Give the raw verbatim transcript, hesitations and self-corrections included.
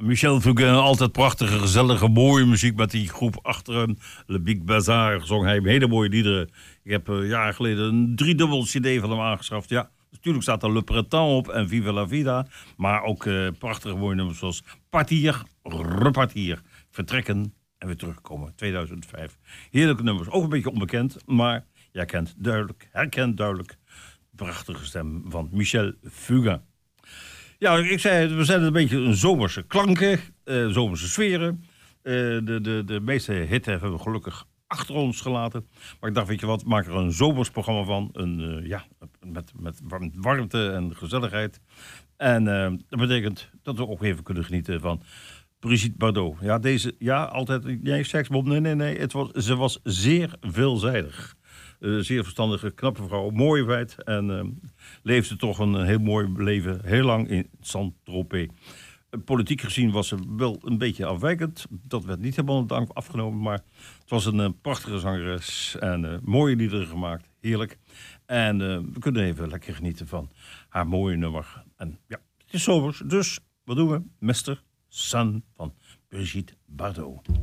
Michel Fugain, altijd prachtige, gezellige, mooie muziek met die groep achter hem. Le Big Bazar zong hij hele mooie liederen. Ik heb uh, jaren geleden een driedubbel cd van hem aangeschaft. Ja, natuurlijk staat er Le Printemps op en Vive la Vida. Maar ook uh, prachtige mooie nummers zoals Partir, Repartir, Vertrekken en weer terugkomen. tweeduizend vijf. Heerlijke nummers, ook een beetje onbekend, maar jij kent duidelijk, herkent duidelijk de prachtige stem van Michel Fugain. Ja, ik zei, we zijn een beetje een zomerse klanken, uh, zomerse sferen. Uh, de, de, de meeste hitten hebben we gelukkig achter ons gelaten. Maar ik dacht, weet je wat, maak er een zomers programma van. Een, uh, ja, met, met warmte en gezelligheid. En uh, dat betekent dat we ook even kunnen genieten van Brigitte Bardot. Ja, deze, ja, altijd, nee, seksbom, nee, nee, nee. Het was, ze was zeer veelzijdig. Uh, zeer verstandige, knappe vrouw, mooie wijt. En uh, leefde toch een heel mooi leven, heel lang in Saint-Tropez. Uh, politiek gezien was ze wel een beetje afwijkend. Dat werd niet helemaal dank afgenomen, maar het was een uh, prachtige zangeres. En uh, mooie liederen gemaakt, heerlijk. En uh, we kunnen even lekker genieten van haar mooie nummer. En ja, het is zomers, dus wat doen we? mister Sun van Brigitte Bardot.